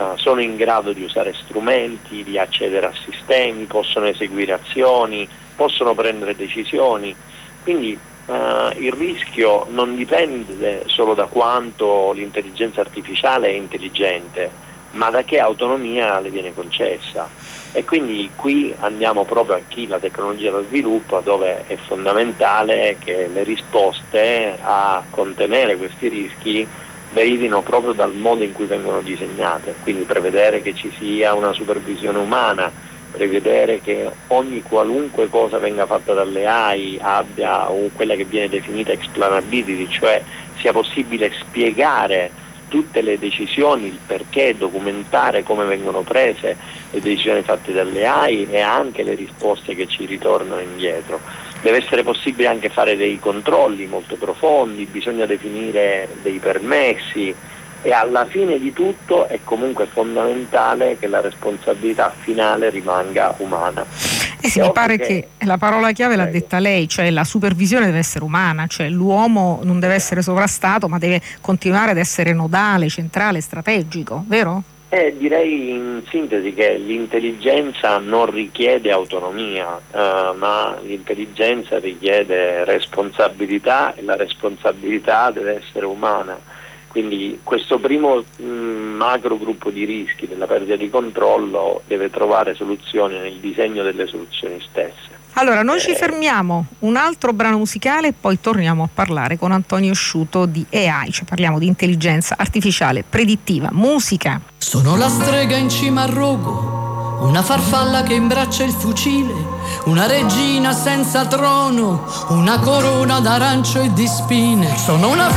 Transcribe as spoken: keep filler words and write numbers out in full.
uh, sono in grado di usare strumenti, di accedere a sistemi, possono eseguire azioni, possono prendere decisioni, quindi uh, il rischio non dipende solo da quanto l'intelligenza artificiale è intelligente, ma da che autonomia le viene concessa. E quindi qui andiamo proprio a chi la tecnologia la sviluppa, dove è fondamentale che le risposte a contenere questi rischi derivino proprio dal modo in cui vengono disegnate, quindi prevedere che ci sia una supervisione umana, prevedere che ogni qualunque cosa venga fatta dalle A I abbia quella che viene definita explanability, cioè sia possibile spiegare tutte le decisioni, il perché, documentare come vengono prese le decisioni fatte dalle A I e anche le risposte che ci ritornano indietro. Deve essere possibile anche fare dei controlli molto profondi, bisogna definire dei permessi e alla fine di tutto è comunque fondamentale che la responsabilità finale rimanga umana. Eh sì, mi pare che, che la parola chiave l'ha detta lei, cioè la supervisione deve essere umana, cioè l'uomo non deve essere sovrastato, ma deve continuare ad essere nodale, centrale, strategico, vero? Eh, direi in sintesi che l'intelligenza non richiede autonomia, eh, ma l'intelligenza richiede responsabilità e la responsabilità deve essere umana. Quindi questo primo mh, macro gruppo di rischi della perdita di controllo deve trovare soluzioni nel disegno delle soluzioni stesse. Allora, noi eh... ci fermiamo, un altro brano musicale e poi torniamo a parlare con Antonio Sciuto di A I, cioè parliamo di intelligenza artificiale predittiva. Musica. Sono la strega in cima al rogo, una farfalla che imbraccia il fucile, una regina senza trono, una corona d'arancio e di spine. Sono una